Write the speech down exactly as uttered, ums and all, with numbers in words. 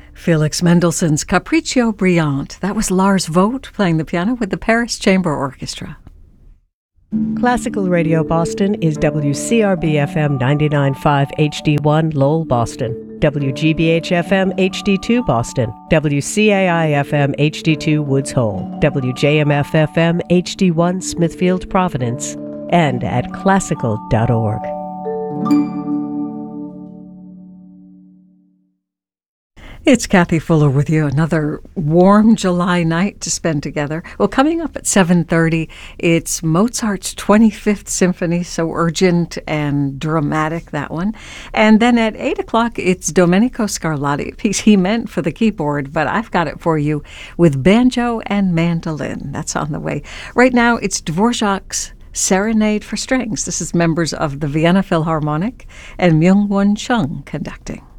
Felix Mendelssohn's Capriccio Brillante. That was Lars Vogt playing the piano with the Paris Chamber Orchestra. Classical Radio Boston is W C R B F M ninety-nine point five H D one Lowell, Boston, W G B H F M H D two Boston, W C A I F M H D two Woods Hole, W J M F F M H D one Smithfield, Providence, and at classical dot org. It's Kathy Fuller with you. Another warm July night to spend together. Well, coming up at seven thirty, it's Mozart's twenty-fifth Symphony, so urgent and dramatic, that one. And then at eight o'clock, it's Domenico Scarlatti, a piece he meant for the keyboard, but I've got it for you with banjo and mandolin. That's on the way. Right now, it's Dvorak's Serenade for Strings. This is members of the Vienna Philharmonic and Myung-Whun Chung conducting.